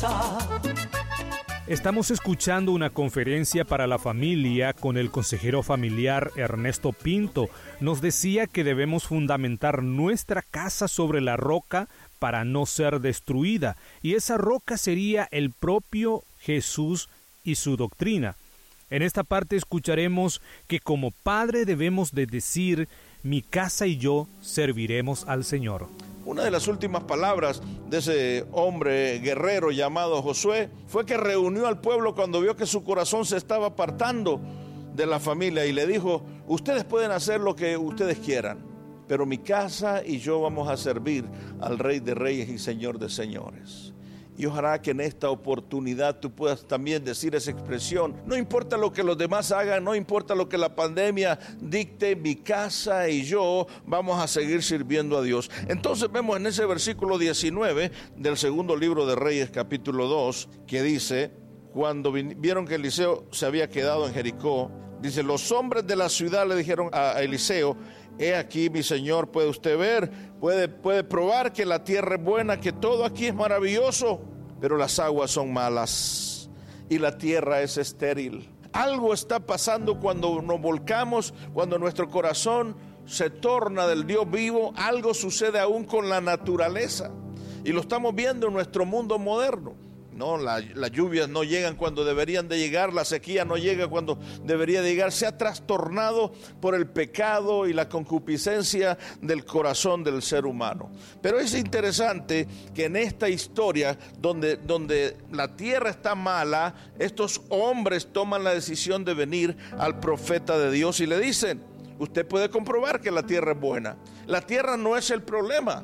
Estamos escuchando una conferencia para la familia con el consejero familiar Ernesto Pinto. Nos decía que debemos fundamentar nuestra casa sobre la roca para no ser destruida, y esa roca sería el propio Jesús y su doctrina. En esta parte escucharemos que como padre debemos de decir: mi casa y yo serviremos al Señor. Una de las últimas palabras de ese hombre guerrero llamado Josué fue que reunió al pueblo cuando vio que su corazón se estaba apartando de la familia y le dijo: ustedes pueden hacer lo que ustedes quieran, pero mi casa y yo vamos a servir al Rey de Reyes y Señor de Señores. Y ojalá que en esta oportunidad tú puedas también decir esa expresión: no importa lo que los demás hagan, no importa lo que la pandemia dicte, mi casa y yo vamos a seguir sirviendo a Dios. Entonces vemos en ese versículo 19 del segundo libro de Reyes, capítulo 2, que dice: cuando vieron que Eliseo se había quedado en Jericó, dice, los hombres de la ciudad le dijeron a Eliseo: he aquí, mi señor, puede usted ver, puede probar que la tierra es buena, que todo aquí es maravilloso, pero las aguas son malas y la tierra es estéril. Algo está pasando cuando nos volcamos, cuando nuestro corazón se torna del Dios vivo. Algo sucede aún con la naturaleza y lo estamos viendo en nuestro mundo moderno. No, las lluvias no llegan cuando deberían de llegar, la sequía no llega cuando debería de llegar. Se ha trastornado por el pecado y la concupiscencia del corazón del ser humano. Pero es interesante que en esta historia donde la tierra está mala, estos hombres toman la decisión de venir al profeta de Dios y le dicen: usted puede comprobar que la tierra es buena. La tierra no es el problema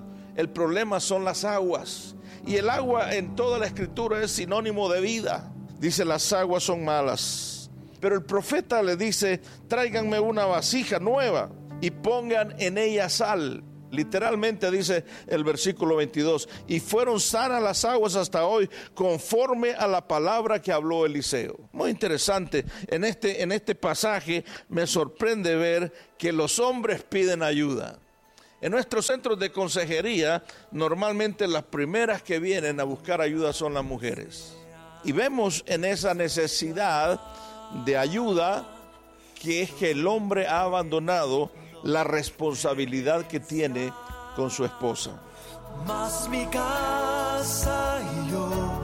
son las aguas. Y el agua en toda la escritura es sinónimo de vida. Dice: las aguas son malas. Pero el profeta le dice: tráiganme una vasija nueva y pongan en ella sal. Literalmente dice el versículo 22: y fueron sanas las aguas hasta hoy, conforme a la palabra que habló Eliseo. Muy interesante. En este pasaje me sorprende ver que los hombres piden ayuda. En nuestros centros de consejería, normalmente las primeras que vienen a buscar ayuda son las mujeres. Y vemos en esa necesidad de ayuda que es que el hombre ha abandonado la responsabilidad que tiene con su esposa. Mas mi casa y yo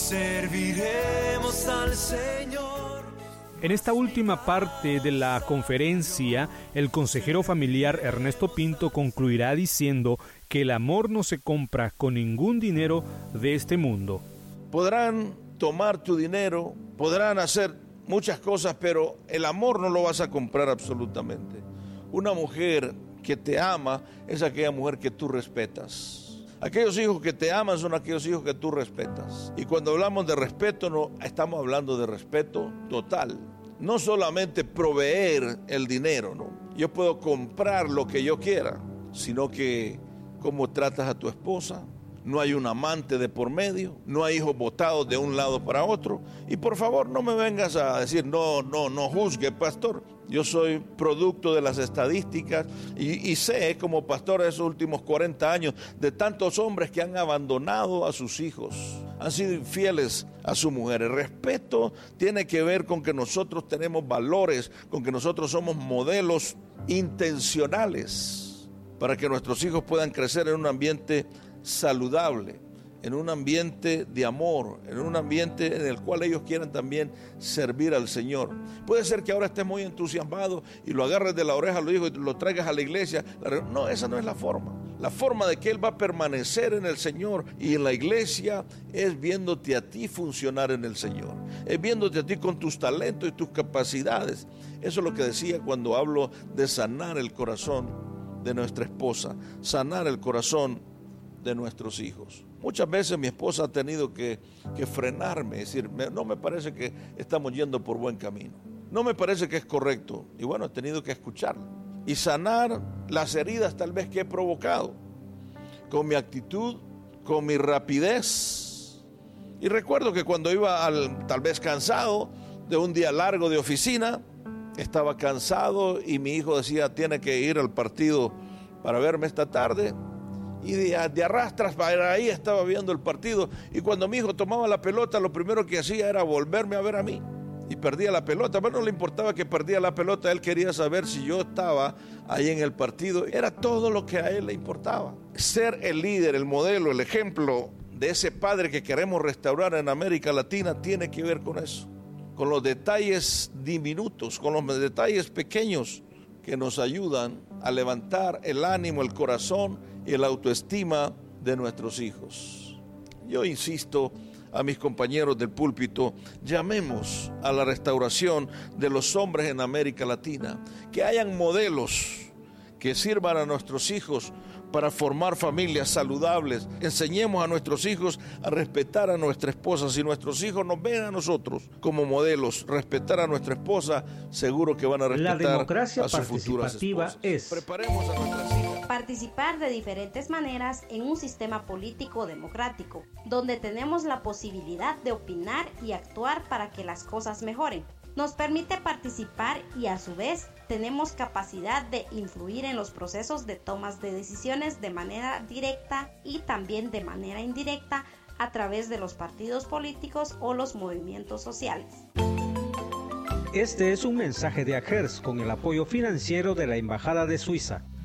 serviremos al Señor. En esta última parte de la conferencia, el consejero familiar Ernesto Pinto concluirá diciendo que el amor no se compra con ningún dinero de este mundo. Podrán tomar tu dinero, podrán hacer muchas cosas, pero el amor no lo vas a comprar absolutamente. Una mujer que te ama es aquella mujer que tú respetas. Aquellos hijos que te aman son aquellos hijos que tú respetas. Y cuando hablamos de respeto, no estamos hablando de respeto total. No solamente proveer el dinero, ¿no? Yo puedo comprar lo que yo quiera, sino que cómo tratas a tu esposa. No hay un amante de por medio, no hay hijos botados de un lado para otro. Y por favor, no me vengas a decir, no juzgue, pastor. Yo soy producto de las estadísticas y sé como pastor de esos últimos 40 años de tantos hombres que han abandonado a sus hijos, han sido infieles a su mujer. El respeto tiene que ver con que nosotros tenemos valores, con que nosotros somos modelos intencionales para que nuestros hijos puedan crecer en un ambiente saludable, en un ambiente de amor, en un ambiente en el cual ellos quieran también servir al Señor. Puede ser que ahora estés muy entusiasmado y lo agarres de la oreja a los hijos y lo traigas a la iglesia. No, esa no es la forma. La forma de que Él va a permanecer en el Señor y en la iglesia es viéndote a ti funcionar en el Señor. Es viéndote a ti con tus talentos y tus capacidades. Eso es lo que decía cuando hablo de sanar el corazón de nuestra esposa, sanar el corazón de nuestros hijos. Muchas veces mi esposa ha tenido que frenarme, decir, no me parece que estamos yendo por buen camino, no me parece que es correcto, y bueno, he tenido que escucharla y sanar las heridas tal vez que he provocado con mi actitud, con mi rapidez. Y recuerdo que cuando iba tal vez cansado de un día largo de oficina, estaba cansado y mi hijo decía, tiene que ir al partido para verme esta tarde. Y de arrastras para ahí estaba viendo el partido. Y cuando mi hijo tomaba la pelota, lo primero que hacía era volverme a ver a mí. Y perdía la pelota, pero no le importaba que perdía la pelota, él quería saber si yo estaba ahí en el partido. Era todo lo que a él le importaba. Ser el líder, el modelo, el ejemplo de ese padre que queremos restaurar en América Latina tiene que ver con eso, con los detalles diminutos, con los detalles pequeños que nos ayudan a levantar el ánimo, el corazón y la autoestima de nuestros hijos. Yo insisto a mis compañeros del púlpito, llamemos a la restauración de los hombres en América Latina, que hayan modelos que sirvan a nuestros hijos para formar familias saludables. Enseñemos a nuestros hijos a respetar a nuestra esposa. Si nuestros hijos nos ven a nosotros como modelos, respetar a nuestra esposa, seguro que van a respetar a sus futuras esposas. Preparemos a nuestras hijas. Participar de diferentes maneras en un sistema político democrático, donde tenemos la posibilidad de opinar y actuar para que las cosas mejoren. Nos permite participar y a su vez tenemos capacidad de influir en los procesos de tomas de decisiones de manera directa y también de manera indirecta a través de los partidos políticos o los movimientos sociales. Este es un mensaje de AGERS con el apoyo financiero de la Embajada de Suiza.